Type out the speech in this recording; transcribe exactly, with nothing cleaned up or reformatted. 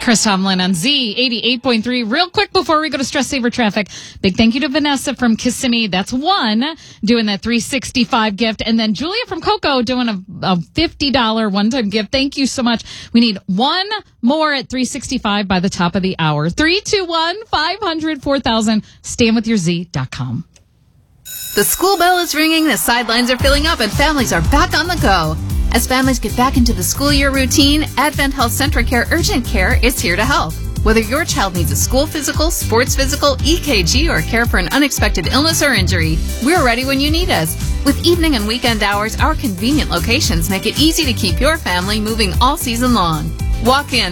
Chris Tomlin on Z eighty-eight point three. Real quick before we go to Stress Saver Traffic, big thank you to Vanessa from Kissimmee. That's one, doing that three sixty-five gift. And then Julia from Cocoa doing a, a fifty dollars one-time gift. Thank you so much. We need one more at three sixty-five by the top of the hour. three two one, five hundred, four thousand. stand with your z dot com. The school bell is ringing, the sidelines are filling up, and families are back on the go. As families get back into the school year routine, Advent Health Centricare Urgent Care is here to help. Whether your child needs a school physical, sports physical, E K G, or care for an unexpected illness or injury, we're ready when you need us. With evening and weekend hours, our convenient locations make it easy to keep your family moving all season long. Walk in